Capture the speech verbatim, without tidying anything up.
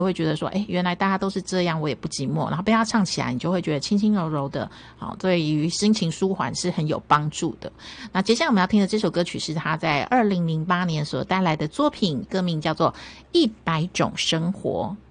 会觉得说，哎，原来大家都是这样，我也不寂寞。然后被他唱起来，你就会觉得轻轻柔柔的，好，对于心情舒缓是很有帮助的。那接下来我们要听的这首歌曲是他在二零零八年所带来的作品，歌名叫做《一百种生活》。